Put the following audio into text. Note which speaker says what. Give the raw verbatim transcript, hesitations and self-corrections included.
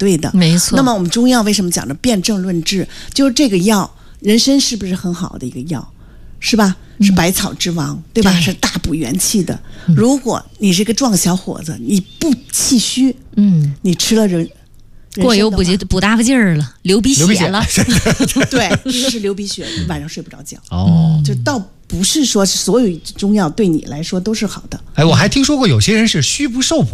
Speaker 1: 对的。
Speaker 2: 没错。
Speaker 1: 那么我们中药为什么讲着辨证论治？就是这个药，人参是不是很好的一个药？是吧？是百草之王，嗯、对吧？对，是大补元气的。嗯、如果你是个壮小伙子，你不气虚，
Speaker 2: 嗯，
Speaker 1: 你吃了人。
Speaker 2: 过犹不及，补大发劲儿了，流鼻血了。
Speaker 1: 对，一个是流鼻血，晚上睡不着觉。
Speaker 3: 哦，
Speaker 1: 就倒不是说所有中药对你来说都是好的。
Speaker 3: 哎，我还听说过有些人是虚不受补。